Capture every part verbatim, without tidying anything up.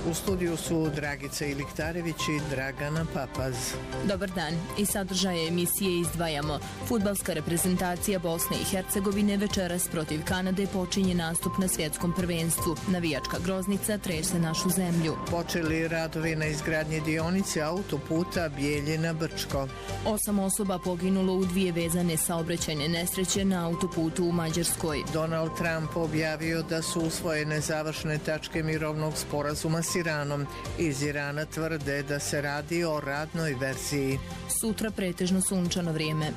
U studiju su Dragica Iliktarević i Dragana Papaz. Dobar dan. I sadržaje emisije izdvajamo. Fudbalska reprezentacija Bosne i Hercegovine večeras protiv Kanade počinje nastup na svjetskom prvenstvu. Navijačka groznica trese našu zemlju. Počeli radovi na izgradnji dionice autoputa Bijeljina-Brčko. Osam osoba poginulo u dvije vezane saobraćajne nesreće na autoputu u Mađarskoj. Donald Trump objavio da su usvojene završne tačke mirovnog sporazuma s Iranom. Iz Irana tvrde da se radi o radnoj verziji. Sutra pretežno sunčano vrijeme.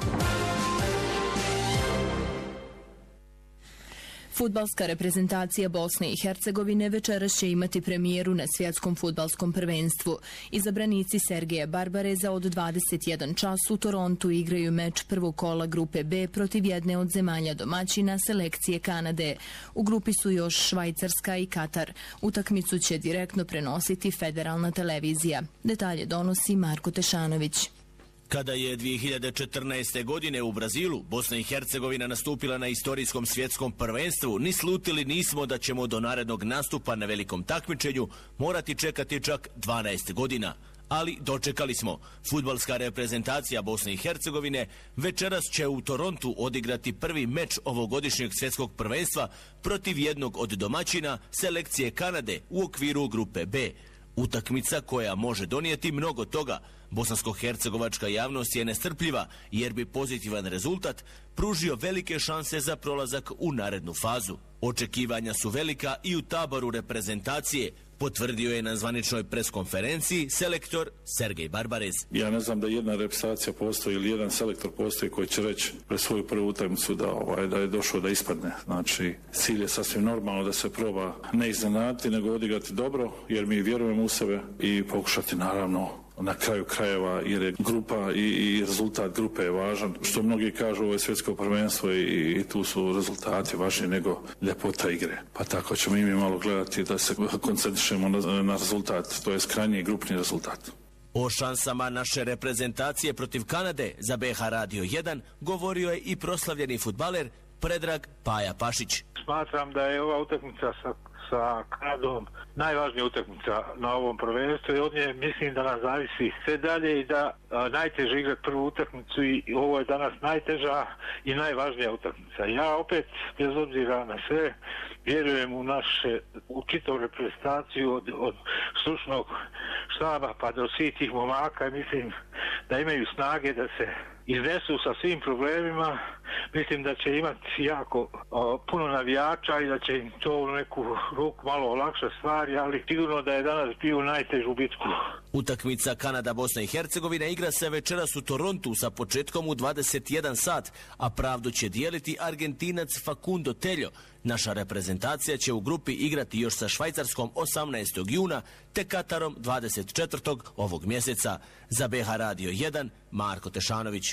Fudbalska reprezentacija Bosne i Hercegovine večeras će imati premijeru na svjetskom fudbalskom prvenstvu. Izabranici Sergeja Barbareza od dvadeset jedan čas u Torontu igraju meč prvog kola grupe B protiv jedne od zemalja domaćina selekcije Kanade. U grupi su još Švajcarska i Katar. Utakmicu će direktno prenositi federalna televizija. Detalje donosi Marko Tešanović. Kada je dvije hiljade četrnaeste. godine u Brazilu Bosna i Hercegovina nastupila na istorijskom svjetskom prvenstvu, ni slutili nismo da ćemo do narednog nastupa na velikom takmičenju morati čekati čak dvanaest godina. Ali dočekali smo. Fudbalska reprezentacija Bosne i Hercegovine večeras će u Torontu odigrati prvi meč ovogodišnjeg svjetskog prvenstva protiv jednog od domaćina selekcije Kanade u okviru grupe B. Utakmica koja može donijeti mnogo toga. Bosansko-hercegovačka javnost je nestrpljiva jer bi pozitivan rezultat pružio velike šanse za prolazak u narednu fazu. Očekivanja su velika i u taboru reprezentacije, potvrdio je na zvaničnoj preskonferenciji selektor Sergej Barbarez. Ja ne znam da jedna reprezentacija postoji ili jedan selektor postoji koji će reći pred svoju prvu utakmicu da, ovaj, da je došao da ispadne. Znači, cilj je sasvim normalno da se proba ne iznenaditi, nego odigrati dobro, jer mi vjerujemo u sebe i pokušati naravno na kraju krajeva, jer je grupa i, i rezultat grupe je važan. Što mnogi kažu, ovo je svjetsko prvenstvo i, i tu su rezultati važniji nego ljepota igre. Pa tako ćemo i mi malo gledati da se koncentrišemo na, na rezultat, to je krajnji grupni rezultat. O šansama naše reprezentacije protiv Kanade za B H Radio jedan govorio je i proslavljeni fudbaler Predrag Paja Pašić. Smatram da je ova utakmica sa sa Kanadom najvažnija utakmica na ovom prvenstvu i od nje mislim da nas zavisi sve dalje i da a, najteže igrati prvu utakmicu i ovo je danas najteža i najvažnija utakmica. Ja opet, bez obzira na sve, vjerujem u naše, u čitavu reprezentaciju od, od stručnog štaba pa do svih tih momaka i mislim da imaju snage da se iznesu sa svim problemima. Mislim da će imati jako o, puno navijača i da će im to u neku ruku malo olakša stvari, ali sigurno da je danas bio najtežu bitku. Utakmica Kanada-Bosna i Hercegovina igra se večeras u Torontu sa početkom u dvadeset jedan sat, a pravdu će dijeliti Argentinac Facundo Tello. Naša reprezentacija će u grupi igrati još sa Švajcarskom osamnaestog juna te Katarom dvadeset četvrtog ovog mjeseca. Za B H Radio jedan, Marko Tešanović.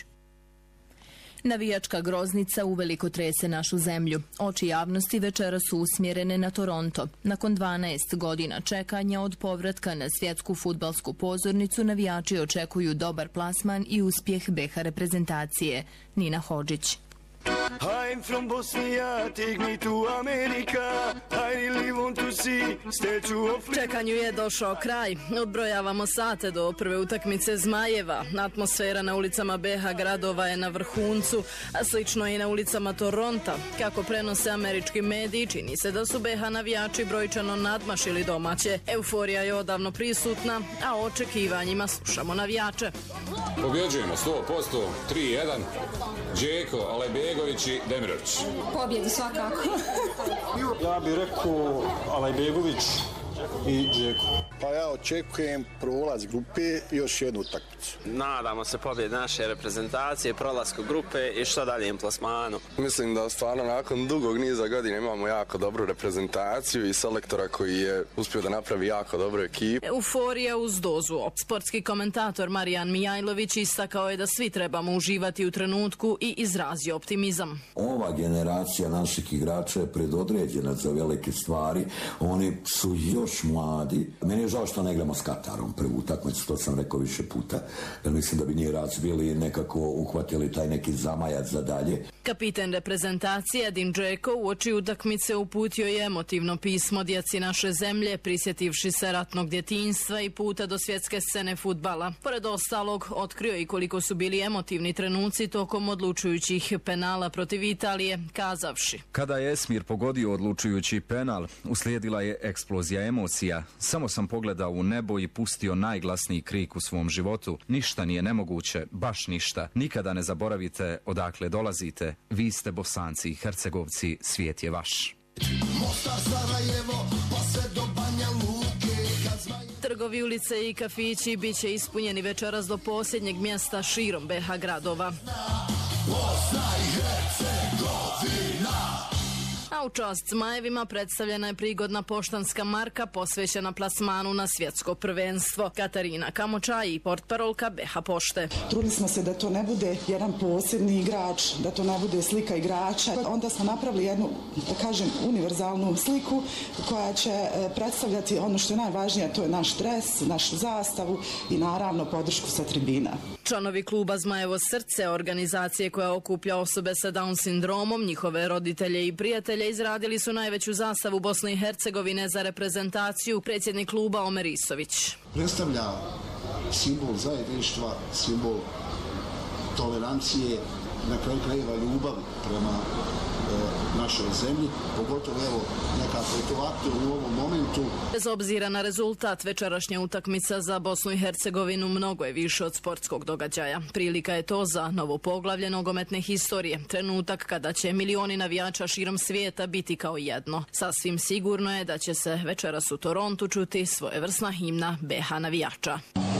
Navijačka groznica uveliko trese našu zemlju. Oči javnosti večera su usmjerene na Toronto. Nakon dvanaest godina čekanja od povratka na svjetsku fudbalsku pozornicu, navijači očekuju dobar plasman i uspjeh B H reprezentacije. Nina Hodžić. I'm from Bosnia, take me to America. I really want to see Statue of Liberty. Čekanju je došao kraj. Odbrojavamo sate do prve utakmice Zmajeva. Atmosfera na ulicama B H gradova je na vrhuncu, a slično i na ulicama Toronta. Kako prenose američki mediji, čini se da su B H navijači brojčano nadmašili domaće. Euforija je odavno prisutna, a o očekivanjima slušamo navijače. Pobjeđujemo sto posto, tri jedan. Đeko, Alajbegović i Demirović. Pobjedi svakako. Ja bih rekao Alajbegović i Đeko. Pa ja očekujem prolaz grupe i još jednu utakmicu. Nadamo se pobjedi naše reprezentacije, prolasku grupe i što dalje im plasmanu. Mislim da stvarno nakon dugog niza godina imamo jako dobru reprezentaciju i selektora koji je uspio da napravi jako dobru ekipu. Euforija uz dozu. Sportski komentator Marijan Mijajlović istakao je da svi trebamo uživati u trenutku i izrazio optimizam. Ova generacija naših igrača je predodređena za velike stvari. Oni su još još mladi. Meni je žao što ne igramo s Katarom prvu utakmicu, to sam rekao više puta, jer mislim da bi njih razbili i nekako uhvatili taj neki zamajac za dalje. Kapiten reprezentacije Edin Džeko uoči utakmice uputio je emotivno pismo djeci naše zemlje, prisjetivši se ratnog djetinjstva i puta do svjetske scene fudbala. Pored ostalog, otkrio i koliko su bili emotivni trenuci tokom odlučujućih penala protiv Italije, kazavši: Kada je Esmir pogodio odlučujući penal, uslijedila je eksplozija emocija. Samo sam pogledao u nebo i pustio najglasniji krik u svom životu. Ništa nije nemoguće, baš ništa. Nikada ne zaboravite odakle dolazite. Vi ste Bosanci i Hercegovci, svijet je vaš. Trgovi, ulice i kafići bit će ispunjeni večeras do posljednjeg mjesta širom B H gradova. A u čast Zmajevima predstavljena je prigodna poštanska marka posvećena plasmanu na svjetsko prvenstvo. Katarina Kamočaj i portparolka B H pošte. Trudili smo se da to ne bude jedan posebni igrač, da to ne bude slika igrača. Onda smo napravili jednu, da kažem, univerzalnu sliku koja će predstavljati ono što je najvažnije, to je naš dres, našu zastavu i naravno podršku sa tribina. Članovi kluba Zmajevo srce, organizacije koja okuplja osobe sa Down sindromom, njihove roditelje i prijatelje, izradili su najveću zastavu Bosne i Hercegovine za reprezentaciju. Predsjednik kluba Omer Isović. Predstavlja simbol zajedništva, simbol tolerancije, na kraju krajeva ljubavi prema e, našoj zemlji, pogotovo evo nekako je to aktualno u ovom momentu. Bez obzira na rezultat, večerašnja utakmica za Bosnu i Hercegovinu mnogo je više od sportskog događaja. Prilika je to za novo poglavlje nogometne historije. Trenutak kada će milioni navijača širom svijeta biti kao jedno. Sasvim sigurno je da će se večeras u Torontu čuti svojevrsna himna B H navijača.